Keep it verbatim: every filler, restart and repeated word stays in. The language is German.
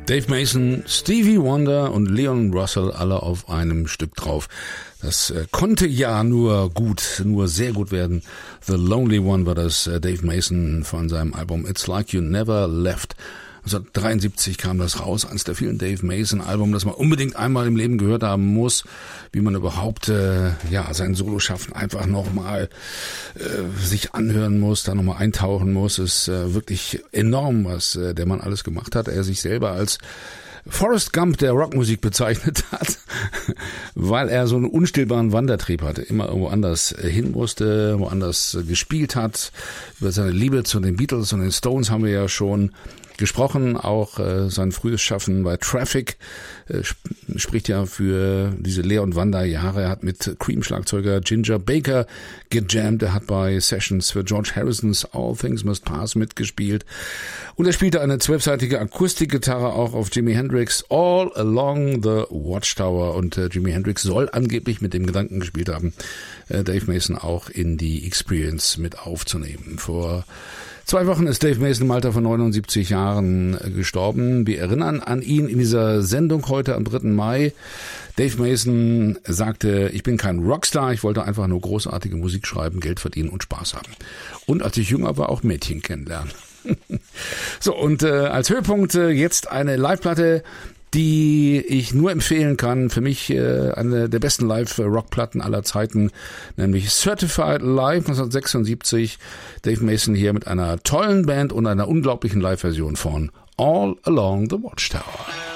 Dave Mason, Stevie Wonder und Leon Russell alle auf einem Stück drauf. Das äh, konnte ja nur gut, nur sehr gut werden. The Lonely One war das, äh, Dave Mason von seinem Album It's Like You Never Left. neunzehnhundertdreiundsiebzig kam das raus, eines der vielen Dave Mason Alben, das man unbedingt einmal im Leben gehört haben muss, wie man überhaupt äh, ja sein Soloschaffen einfach nochmal äh, sich anhören muss, da nochmal eintauchen muss. Es ist äh, wirklich enorm, was äh, der Mann alles gemacht hat. Er sich selber als Forrest Gump der Rockmusik bezeichnet hat, weil er so einen unstillbaren Wandertrieb hatte, immer irgendwo anders hin musste, woanders gespielt hat. Über seine Liebe zu den Beatles und den Stones haben wir ja schon gesprochen, auch äh, sein frühes Schaffen bei Traffic äh, sp- spricht ja für diese Leer- und Wanderjahre. Er hat mit Cream-Schlagzeuger Ginger Baker gejammt, er hat bei Sessions für George Harrisons All Things Must Pass mitgespielt und er spielte eine zwölfseitige Akustikgitarre auch auf Jimi Hendrix All Along the Watchtower und äh, Jimi Hendrix soll angeblich mit dem Gedanken gespielt haben, äh, Dave Mason auch in die Experience mit aufzunehmen. Vor Zwei Wochen ist Dave Mason im Alter von neunundsiebzig Jahren gestorben. Wir erinnern an ihn in dieser Sendung heute am dritten Mai. Dave Mason sagte, ich bin kein Rockstar, ich wollte einfach nur großartige Musik schreiben, Geld verdienen und Spaß haben. Und als ich jünger war, auch Mädchen kennenlernen. So, und äh, als Höhepunkt äh, jetzt eine Live-Platte, die ich nur empfehlen kann, für mich äh, eine der besten Live-Rockplatten aller Zeiten, nämlich Certified Live neunzehnhundertsechsundsiebzig. Dave Mason hier mit einer tollen Band und einer unglaublichen Live-Version von All Along the Watchtower.